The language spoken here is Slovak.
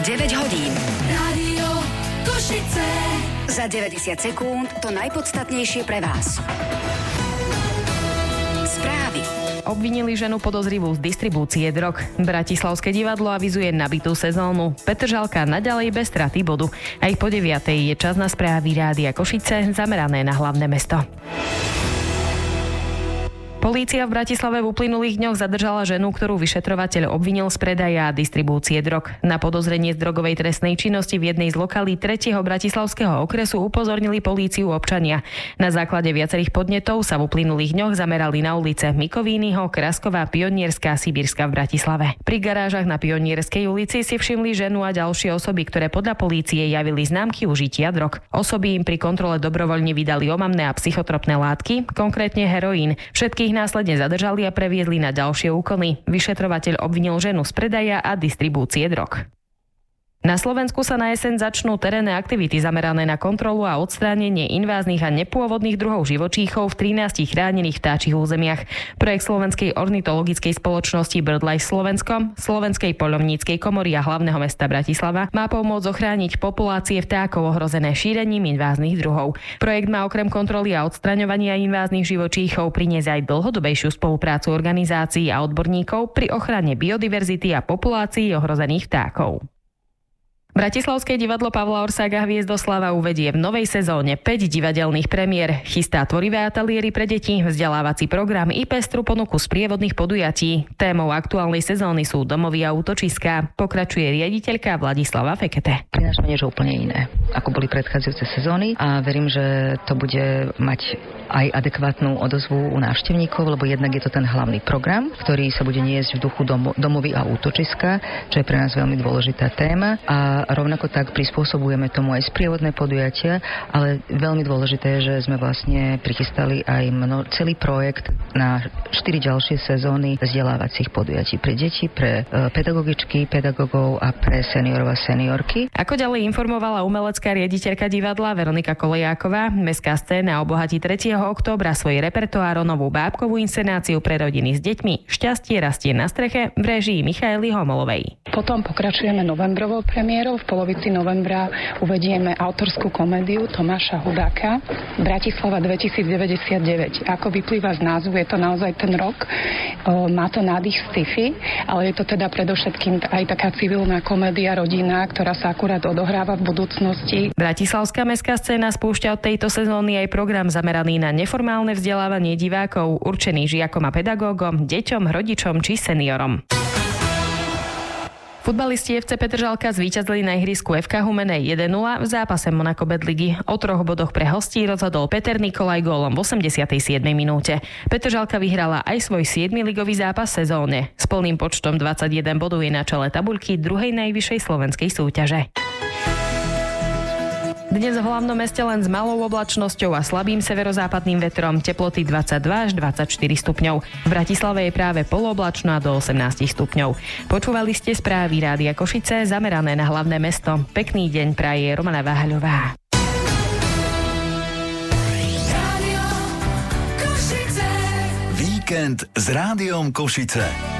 9 hodín. Rádio Košice. Za 90 sekúnd to najpodstatnejšie pre vás. Správy. Obvinili ženu podozrivú z distribúcie drog. Bratislavské divadlo avizuje nabitú sezónu. Petržalka naďalej bez straty bodu. Aj po 9:00 je čas na správy Rádia Košice zamerané na hlavné mesto. Polícia v Bratislave v uplynulých dňoch zadržala ženu, ktorú vyšetrovateľ obvinil z predaja a distribúcie drog. Na podozrenie z drogovej trestnej činnosti v jednej z lokalít 3. bratislavského okresu upozornili políciu občania. Na základe viacerých podnetov sa v uplynulých dňoch zamerali na ulice Mikovínyho, Krasková, Pionierská a Sibírska v Bratislave. Pri garážach na Pionierskej ulici si všimli ženu a ďalšie osoby, ktoré podľa polície javili známky užitia drog. Osoby im pri kontrole dobrovoľne vydali omamné a psychotropné látky, konkrétne heroín. Všetkých následne zadržali a previedli na ďalšie úkony. Vyšetrovateľ obvinil ženu z predaja a distribúcie drog. Na Slovensku sa na jeseň začnú terénne aktivity zamerané na kontrolu a odstránenie inváznych a nepôvodných druhov živočíchov v 13 chránených vtáčich územiach. Projekt Slovenskej ornitologickej spoločnosti BirdLife Slovensko, Slovenskej poľovníckej komory a hlavného mesta Bratislava má pomôcť ochrániť populácie vtákov ohrozené šírením inváznych druhov. Projekt má okrem kontroly a odstraňovania inváznych živočíchov priniesť aj dlhodobejšiu spoluprácu organizácií a odborníkov pri ochrane biodiverzity a populácií ohrozených vtákov. Bratislavské divadlo Pavla Orsága Hviezdoslava uvedie v novej sezóne 5 divadelných premiér. Chystá tvorivé ateliéry pre deti, vzdelávací program i pestru ponuku sprievodných podujatí. Témou aktuálnej sezóny sú domovy a útočiská. Pokračuje riaditeľka Vladislava Fekete. Prinášame niečo úplne iné, ako boli predchádzajúce sezóny, a verím, že to bude mať aj adekvátnu odozvu u návštevníkov, lebo jednak je to ten hlavný program, ktorý sa bude niesť v duchu domovy a útočiska, čo je pre nás veľmi dôležitá téma, a rovnako tak prispôsobujeme tomu aj sprievodné podujatia, ale veľmi dôležité je, že sme vlastne prichystali aj celý projekt na 4 ďalšie sezóny vzdelávacích podujatí pre deti, pre pedagogičky, pedagogov a pre seniorov a seniorky. Ako ďalej informovala umelecká riaditeľka divadla Veronika Kolejáková, mestská scéna obohatí 3. októbra svoj repertoár o novú bábkovú inscenáciu pre rodiny s deťmi Šťastie rastie na streche v réžii Michaely Homolovej. Potom pokračujeme novembrovou premiérou. V polovici novembra uvedieme autorskú komédiu Tomáša Hudáka Bratislava 2099. Ako vyplýva z názvu, je to naozaj ten rok. Má to nádych sci-fi, ale je to teda predovšetkým aj taká civilná komédia rodina, ktorá sa akurát odohráva v budúcnosti. Bratislavská mestská scéna spúšťa od tejto sezóny aj program zameraný na neformálne vzdelávanie divákov, určený žiakom a pedagógom, deťom, rodičom či seniorom. Futbalisti FC Petržalka zvíťazili na ihrisku FK Humenej 1-0 v zápase Monaco Bedligy. O 3 bodoch pre hostí rozhodol Peter Nikolaj gólom v 87. minúte. Petržalka vyhrala aj svoj 7. ligový zápas sezóne. S plným počtom 21 bodov je na čele tabuľky druhej najvyššej slovenskej súťaže. Dnes v hlavnom meste len s malou oblačnosťou a slabým severozápadným vetrom, teploty 22 až 24 stupňov. V Bratislave je práve polooblačno a do 18 stupňov. Počúvali ste správy Rádia Košice zamerané na hlavné mesto. Pekný deň praje Romana Váhaľová. Víkend s Rádiom Košice.